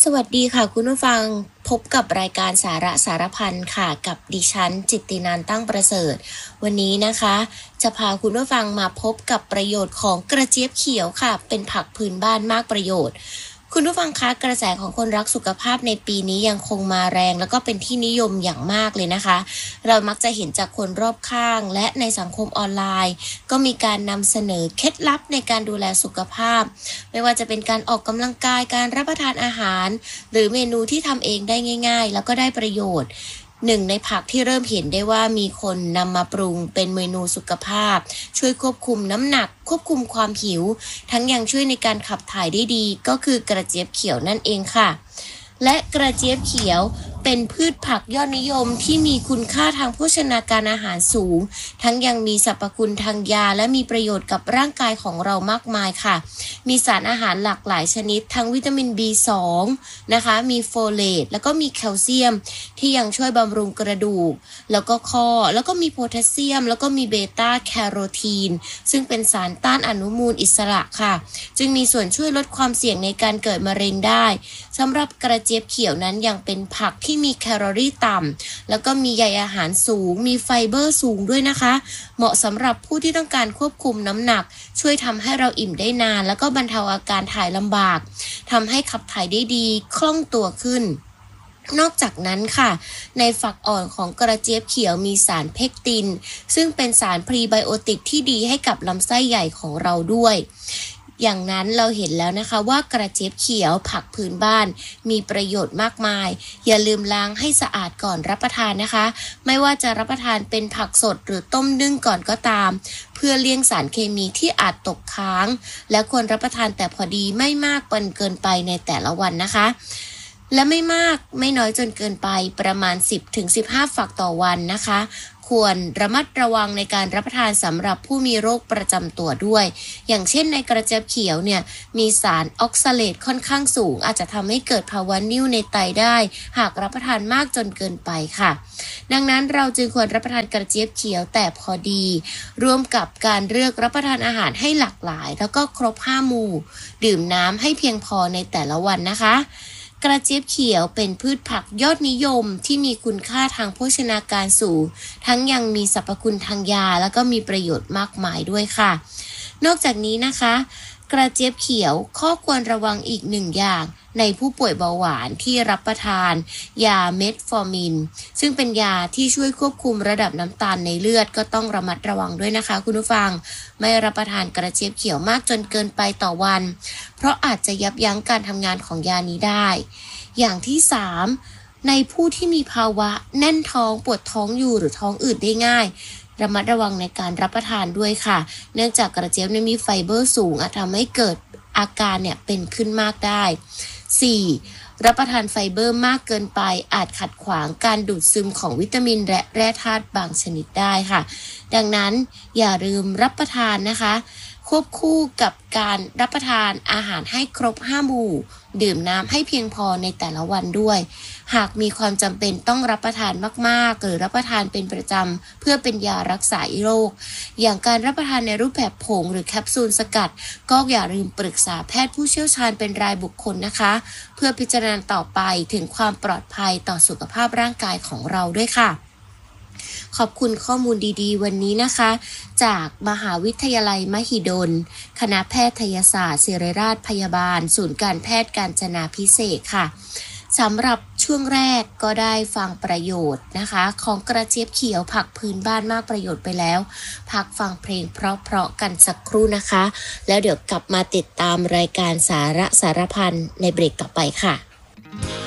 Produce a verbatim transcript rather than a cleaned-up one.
สวัสดีค่ะคุณผู้ฟังพบกับรายการสาระสารพันค่ะกับดิฉันจิตตินันท์ตั้งประเสริฐวันนี้นะคะจะพาคุณผู้ฟังมาพบกับประโยชน์ของกระเจี๊ยบเขียวค่ะเป็นผักพื้นบ้านมากประโยชน์คุณผู้ฟังคะกระแสของคนรักสุขภาพในปีนี้ยังคงมาแรงแล้วก็เป็นที่นิยมอย่างมากเลยนะคะเรามักจะเห็นจากคนรอบข้างและในสังคมออนไลน์ก็มีการนำเสนอเคล็ดลับในการดูแลสุขภาพไม่ว่าจะเป็นการออกกำลังกายการรับประทานอาหารหรือเมนูที่ทำเองได้ง่ายๆแล้วก็ได้ประโยชน์หนึ่งในผักที่เริ่มเห็นได้ว่ามีคนนำมาปรุงเป็นเมนูสุขภาพช่วยควบคุมน้ำหนักควบคุมความหิวทั้งยังช่วยในการขับถ่ายได้ดีก็คือกระเจี๊ยบเขียวนั่นเองค่ะและกระเจี๊ยบเขียวเป็นพืชผักยอดนิยมที่มีคุณค่าทางโภชนาการอาหารสูงทั้งยังมีสรรพคุณทางยาและมีประโยชน์กับร่างกายของเรามากมายค่ะมีสารอาหารหลากหลายชนิดทั้งวิตามิน บี สอง นะคะมีโฟเลตแล้วก็มีแคลเซียมที่ยังช่วยบำรุงกระดูกแล้วก็ข้อแล้วก็มีโพแทสเซียมแล้วก็มีเบต้าแคโรทีนซึ่งเป็นสารต้านอนุมูลอิสระค่ะจึงมีส่วนช่วยลดความเสี่ยงในการเกิดมะเร็งได้สำหรับกระเจี๊ยบเขียวนั้นยังเป็นผักที่มีแคลอรี่ต่ำแล้วก็มีใยอาหารสูงมีไฟเบอร์สูงด้วยนะคะเหมาะสำหรับผู้ที่ต้องการควบคุมน้ำหนักช่วยทำให้เราอิ่มได้นานแล้วก็บรรเทาอาการถ่ายลำบากทำให้ขับถ่ายได้ดีคล่องตัวขึ้นนอกจากนั้นค่ะในฝักอ่อนของกระเจี๊ยบเขียวมีสารเพกตินซึ่งเป็นสารพรีไบโอติกที่ดีให้กับลำไส้ใหญ่ของเราด้วยอย่างนั้นเราเห็นแล้วนะคะว่ากระเจี๊ยบเขียวผักพื้นบ้านมีประโยชน์มากมายอย่าลืมล้างให้สะอาดก่อนรับประทานนะคะไม่ว่าจะรับประทานเป็นผักสดหรือต้มนึ่งก่อนก็ตามเพื่อเลี่ยงสารเคมีที่อาจตกค้างและควรรับประทานแต่พอดีไม่มากจนเกินไปในแต่ละวันนะคะและไม่มากไม่น้อยจนเกินไปประมาณ สิบถึงสิบห้า ฝักต่อวันนะคะควรระมัดระวังในการรับประทานสำหรับผู้มีโรคประจำตัวด้วยอย่างเช่นในกระเจี๊ยบเขียวเนี่ยมีสารออกซาเลตค่อนข้างสูงอาจจะทำให้เกิดภาวะนิ่วในไตได้หากรับประทานมากจนเกินไปค่ะดังนั้นเราจึงควรรับประทานกระเจี๊ยบเขียวแต่พอดีร่วมกับการเลือกรับประทานอาหารให้หลากหลายแล้วก็ครบห้าหมู่ดื่มน้ำให้เพียงพอในแต่ละวันนะคะกระเจี๊ยบเขียวเป็นพืชผักยอดนิยมที่มีคุณค่าทางโภชนาการสูงทั้งยังมีสรรพคุณทางยาแล้วก็มีประโยชน์มากมายด้วยค่ะนอกจากนี้นะคะกระเจี๊ยบเขียวข้อควรระวังอีกหนึ่งอย่างในผู้ป่วยเบาหวานที่รับประทานยาเมทฟอร์มินซึ่งเป็นยาที่ช่วยควบคุมระดับน้ำตาลในเลือดก็ต้องระมัดระวังด้วยนะคะคุณผู้ฟังไม่รับประทานกระเจี๊ยบเขียวมากจนเกินไปต่อวันเพราะอาจจะยับยั้งการทำงานของยานี้ได้อย่างที่สามในผู้ที่มีภาวะแน่นท้องปวดท้องอยู่หรือท้องอืดได้ง่ายระมัดระวังในการรับประทานด้วยค่ะเนื่องจากกระเจี๊ยบมีไฟเบอร์สูงอาจทำให้เกิดอาการเนี่ยเป็นขึ้นมากได้ สี่. รับประทานไฟเบอร์มากเกินไปอาจขัดขวางการดูดซึมของวิตามินและแร่ธาตุบางชนิดได้ค่ะดังนั้นอย่าลืมรับประทานนะคะควบคู่กับการรับประทานอาหารให้ครบห้าหมู่ดื่มน้ำให้เพียงพอในแต่ละวันด้วยหากมีความจำเป็นต้องรับประทานมากๆหรือรับประทานเป็นประจำเพื่อเป็นยารักษาโรคอย่างการรับประทานในรูปแบบผงหรือแคปซูลสกัดก็อย่าลืมปรึกษาแพทย์ผู้เชี่ยวชาญเป็นรายบุคคลนะคะเพื่อพิจารณาต่อไปถึงความปลอดภัยต่อสุขภาพร่างกายของเราด้วยค่ะขอบคุณข้อมูลดีๆวันนี้นะคะจากมหาวิทยาลัยมหิดลคณะแพทยศาสตร์ศิริราชพยาบาลศูนย์การแพทย์กาญจนาภิเษกค่ะสำหรับช่วงแรกก็ได้ฟังประโยชน์นะคะของกระเจี๊ยบเขียวผักพื้นบ้านมากประโยชน์ไปแล้วพักฟังเพลงเพราะๆกันสักครู่นะคะแล้วเดี๋ยวกลับมาติดตามรายการสาระสารพันในเบรกต่อไปค่ะ